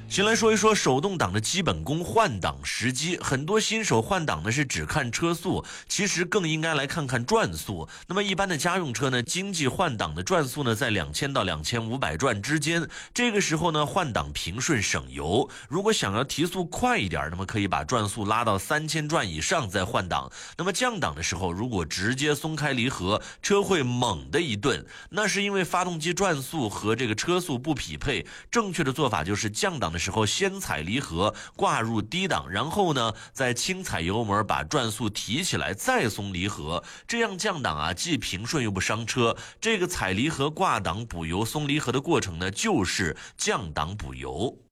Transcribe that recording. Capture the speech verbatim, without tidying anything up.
先来说一说手动挡的基本功换挡时机。很多新手换挡呢是只看车速，其实更应该来看看转速。那么一般的家用车呢，经济换挡的转速呢在两千到两千五百转之间。这个时候呢，换挡平顺省油。如果想要提速快一点，那么可以把转速拉到三千转以上再换挡。那么降档的时候，如果直接松开离合，车会猛的一顿，那是因为发动机转速和这个车速不匹配。正确的做法就是降档的时候先踩离合，挂入低档，然后呢再轻踩油门，把转速提起来，再松离合，这样降档啊既平顺又不伤车。这个踩离合、挂档、补油、松离合的过程呢，就是降档补油。